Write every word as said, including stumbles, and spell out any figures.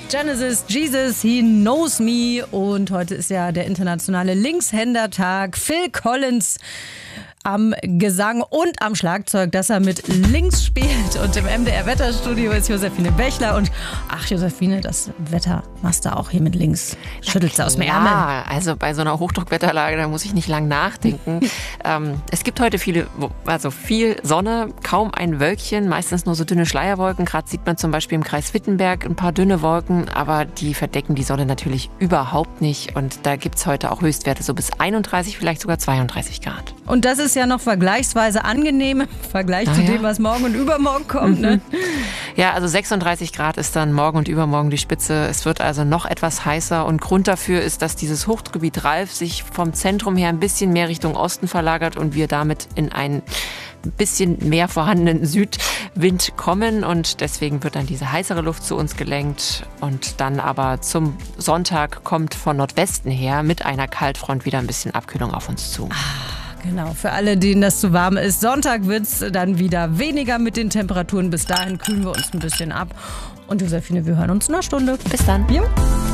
Genesis, Jesus, He Knows Me. Und heute ist ja der internationale Linkshändertag. Phil Collins am Gesang und am Schlagzeug, dass er mit links spielt. Und im M D R-Wetterstudio ist Josephine Bächler. Und ach, Josephine, das Wetter machst du auch hier mit links. Schüttelst du aus dem Ärmel. Ja, also bei so einer Hochdruckwetterlage, da muss ich nicht lang nachdenken. ähm, es gibt heute viele, also viel Sonne, kaum ein Wölkchen, meistens nur so dünne Schleierwolken. Gerade sieht man zum Beispiel im Kreis Wittenberg ein paar dünne Wolken, aber die verdecken die Sonne natürlich überhaupt nicht. Und da gibt es heute auch Höchstwerte so bis einunddreißig, vielleicht sogar zweiunddreißig Grad. Und das ist ja noch vergleichsweise angenehm im Vergleich ah, zu ja. dem, was morgen und übermorgen kommt. Mhm. Ne? Ja, also sechsunddreißig Grad ist dann morgen und übermorgen die Spitze. Es wird also noch etwas heißer und Grund dafür ist, dass dieses Hochdruckgebiet Ralf sich vom Zentrum her ein bisschen mehr Richtung Osten verlagert und wir damit in einen bisschen mehr vorhandenen Südwind kommen und deswegen wird dann diese heißere Luft zu uns gelenkt und dann aber zum Sonntag kommt von Nordwesten her mit einer Kaltfront wieder ein bisschen Abkühlung auf uns zu. Genau, für alle, denen das zu warm ist. Sonntag wird es dann wieder weniger mit den Temperaturen. Bis dahin kühlen wir uns ein bisschen ab. Und Josephine, wir hören uns in einer Stunde. Bis dann. Jo.